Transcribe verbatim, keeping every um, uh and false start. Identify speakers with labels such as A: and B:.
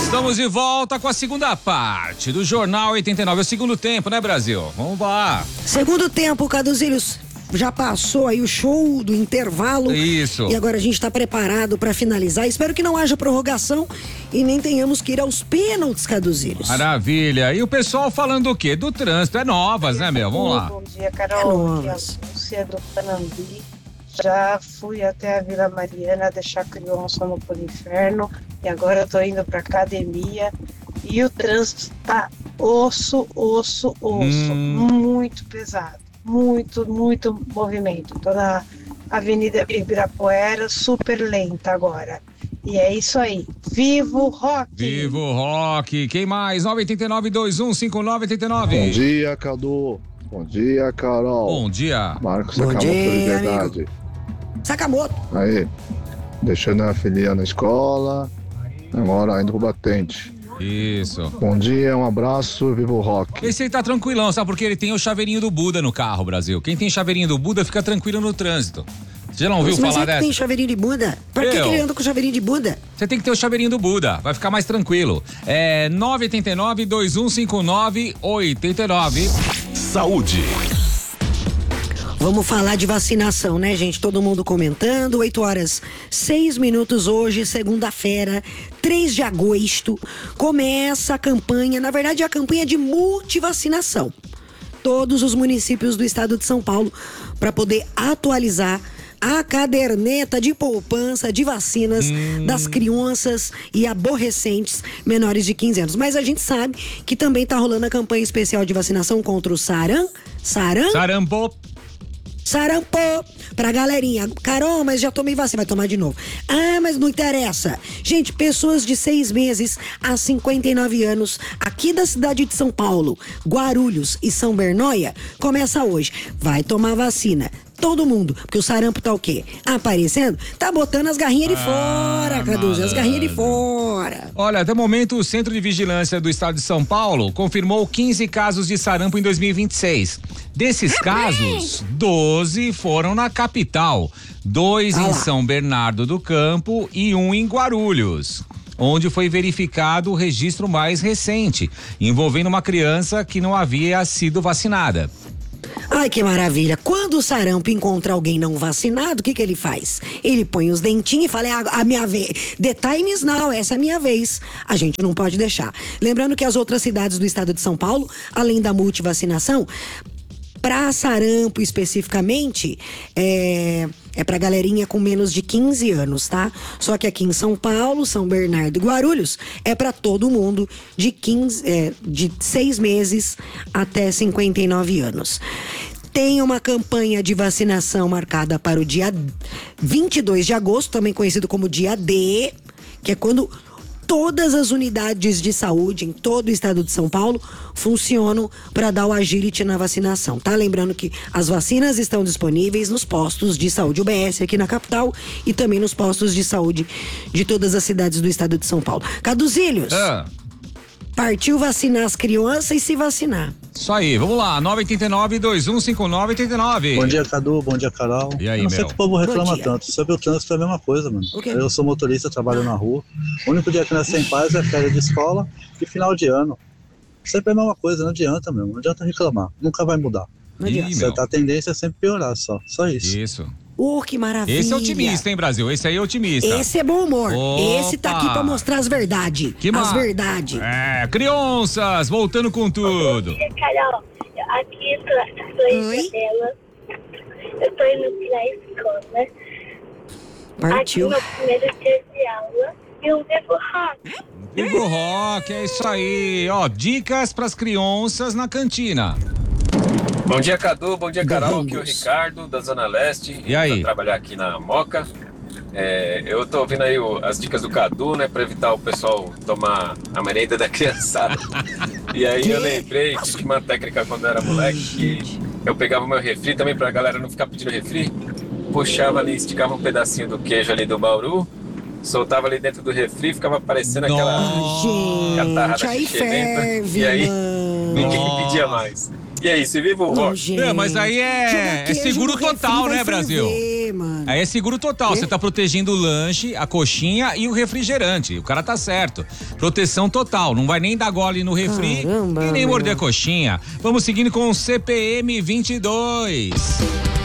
A: Estamos de volta com a segunda parte do Jornal oitenta e nove. É o segundo tempo, né, Brasil? Vamos lá.
B: Segundo tempo, Caduzílios. Já passou aí o show do intervalo.
A: Isso.
B: E agora a gente está preparado para finalizar. Espero que não haja prorrogação e nem tenhamos que ir aos pênaltis, Caduzílios.
A: Maravilha. E o pessoal falando o quê? Do trânsito. É Novas, né, meu? Vamos lá.
C: Bom dia, Carol. Aqui é a Lúcia do Panambi. Já fui até a Vila Mariana deixar a criança no Poliferno e agora eu tô indo pra academia e o trânsito tá osso, osso, osso, hum. muito pesado, muito, muito movimento. Tô na Avenida Ibirapuera, super lenta agora. E é isso aí. Viva o rock!
A: Viva o rock! Quem mais? nove oito nove, dois um cinco nove oito nove.
D: Bom dia, Cadu. Bom dia, Carol.
A: Bom dia.
D: Marcos
B: Bom
D: Sakamoto
B: dia,
D: de Verdade.
B: amigo. Sakamoto.
D: Aí, deixando a filhinha na escola, agora indo pro batente.
A: Isso.
D: Bom dia, um abraço, viva o rock.
A: Esse aí tá tranquilão, sabe? Porque ele tem o chaveirinho do Buda no carro, Brasil. Quem tem chaveirinho do Buda fica tranquilo no trânsito. Você já não ouviu
B: Mas
A: falar
B: é que
A: dessa?
B: tem chaveirinho de Buda? Pra que, que ele anda com chaveirinho de Buda?
A: Você tem que ter o chaveirinho do Buda, vai ficar mais tranquilo. É nove oito nove, dois um cinco nove, oito nove.
E: Saúde.
B: Vamos falar de vacinação, né, gente? Todo mundo comentando. oito horas, seis minutos hoje, segunda-feira, três de agosto. Começa a campanha, na verdade, a campanha de multivacinação. Todos os municípios do estado de São Paulo para poder atualizar a caderneta de poupança de vacinas hum. das crianças e aborrecentes menores de quinze anos. Mas a gente sabe que também tá rolando a campanha especial de vacinação contra o saram, saram,
A: sarampo.
B: Sarampo, pra galerinha. Carol, mas já tomei vacina, vai tomar de novo. Ah, mas não interessa. Gente, pessoas de seis meses a cinquenta e nove anos, aqui da cidade de São Paulo, Guarulhos e São Bernóia, começa hoje. Vai tomar vacina. Todo mundo, porque o sarampo tá o quê? Aparecendo? Tá botando as garrinhas de ah, fora, Caduzo, as garrinhas de fora.
A: Olha, até o momento o Centro de Vigilância do Estado de São Paulo confirmou quinze casos de sarampo em dois mil e vinte e seis. Desses casos, doze foram na capital, dois ah, em São Bernardo do Campo e um em Guarulhos, onde foi verificado o registro mais recente, envolvendo uma criança que não havia sido vacinada.
B: Ai, que maravilha. Quando o sarampo encontra alguém não vacinado, o que que ele faz? Ele põe os dentinhos e fala, é a, a minha vez. The time is now, essa é a minha vez. A gente não pode deixar. Lembrando que as outras cidades do estado de São Paulo, além da multivacinação, para sarampo especificamente, é, é pra galerinha com menos de quinze anos, tá? Só que aqui em São Paulo, São Bernardo e Guarulhos, é para todo mundo de quinze, é, de seis meses até cinquenta e nove anos. Tem uma campanha de vacinação marcada para o dia vinte e dois de agosto, também conhecido como dia D, que é quando todas as unidades de saúde em todo o estado de São Paulo funcionam para dar o agility na vacinação, tá? Lembrando que as vacinas estão disponíveis nos postos de saúde U B S aqui na capital e também nos postos de saúde de todas as cidades do estado de São Paulo. Caduzílios,
A: ah.
B: partiu vacinar as crianças e se vacinar.
A: Isso aí, vamos lá, nove oito nove, dois um cinco nove, oito nove.
F: Bom dia, Cadu, bom dia, Carol.
A: E aí,
F: eu não sei
A: meu?
F: que o povo reclama tanto, sobre o trânsito é a mesma coisa, mano. Eu sou motorista, trabalho na rua, o único dia que nós sem paz é férias de escola e final de ano. Sempre é a mesma coisa, não adianta mesmo, não adianta reclamar, nunca vai mudar.
B: Não adianta.
F: Ih, a tendência é sempre piorar, só, só isso.
A: Isso.
B: Oh, que maravilha.
A: Esse é otimista, hein, Brasil? Esse aí é otimista.
B: Esse é bom humor.
A: Opa.
B: Esse tá aqui pra mostrar as verdades.
A: Que
B: as
A: ma...
B: verdades.
A: É, crianças, voltando com tudo.
G: Bom dia, Carol. Aqui estou a Isabela. Eu tô indo pra escola.
B: Partiu.
G: Aqui no primeiro dia de aula. E um vivo rock.
A: Vivo rock, é isso aí. Ó, dicas pras crianças na cantina.
H: Bom dia, Cadu. Bom dia, Carol. Aqui é o Ricardo, da Zona Leste.
A: E aí?
H: Vou trabalhar aqui na Moca. É, eu tô ouvindo aí o, as dicas do Cadu, né? Pra evitar o pessoal tomar a merenda da criançada. E aí eu lembrei que tinha uma técnica quando eu era moleque, que eu pegava o meu refri também pra galera não ficar pedindo refri. Puxava ali, esticava um pedacinho do queijo ali do Bauru. Soltava ali dentro do refri, ficava parecendo aquela catarrada
B: aí ferve,
H: e aí
B: mano.
H: ninguém me pedia mais. E é isso, viva o rock.
A: É, mas aí é, é seguro total, né, Brasil?
B: Ferver, mano.
A: Aí é seguro total, você tá protegendo o lanche, a coxinha e o refrigerante. O cara tá certo. Proteção total, não vai nem dar gole no refri
B: Caramba,
A: e nem
B: meu.
A: morder a coxinha. Vamos seguindo com o C P M vinte e dois.